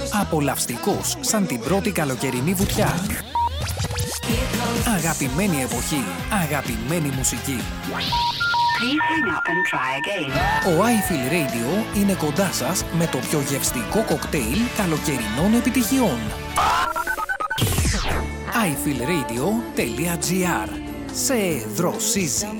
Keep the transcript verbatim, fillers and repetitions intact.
Απολαυστικός σαν την πρώτη καλοκαιρινή βουτιά. Αγαπημένη εποχή, αγαπημένη μουσική. Ο iFeel Radio είναι κοντά σας με το πιο γευστικό κοκτέιλ καλοκαιρινών επιτυχιών. άι φιλ ρέιντιο τελεία τζι άρ. Σε δροσίζει.